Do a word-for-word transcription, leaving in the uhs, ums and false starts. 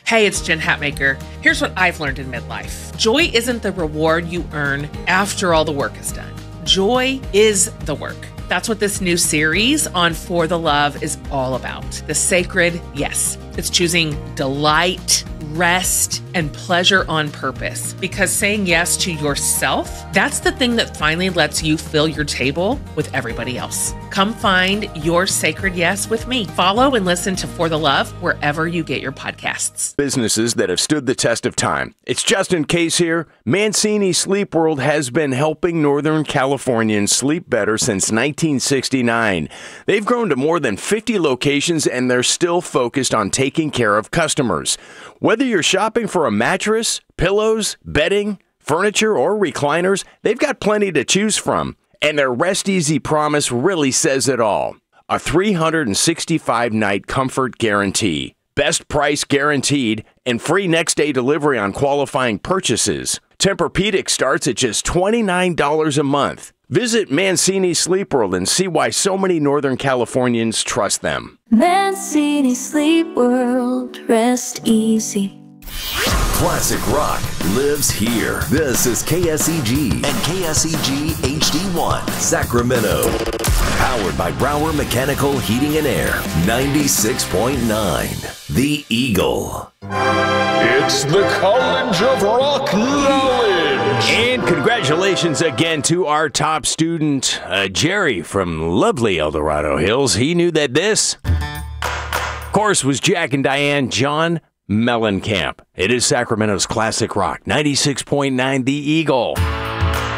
Hey, it's Jen Hatmaker. Here's what I've learned in midlife. Joy isn't the reward you earn after all the work is done. Joy is the work. That's what this new series on For the Love is all about. The sacred yes. It's choosing delight, rest, and pleasure on purpose. Because saying yes to yourself, that's the thing that finally lets you fill your table with everybody else. Come find your sacred yes with me. Follow and listen to For the Love wherever you get your podcasts. Businesses that have stood the test of time. It's Justin Case here. Mancini Sleep World has been helping Northern Californians sleep better since nineteen sixty-nine. They've grown to more than fifty locations, and they're still focused on taking care of customers. Whether you're shopping for a mattress, pillows, bedding, furniture, or recliners, they've got plenty to choose from. And their Rest Easy promise really says it all. A three hundred sixty-five night comfort guarantee, best price guaranteed, and free next day delivery on qualifying purchases. Tempur-Pedic starts at just twenty-nine dollars a month. Visit Mancini Sleep World and see why so many Northern Californians trust them. Mancini Sleep World, rest easy. Classic rock lives here. This is K S E G and K S E G H D one, Sacramento. Powered by Brower Mechanical Heating and Air, ninety-six point nine, The Eagle. It's the College of Rock Knowledge. And congratulations again to our top student, uh, Jerry from lovely El Dorado Hills. He knew that this, of course, was Jack and Diane John Mellencamp. It is Sacramento's Classic Rock, ninety-six point nine The Eagle.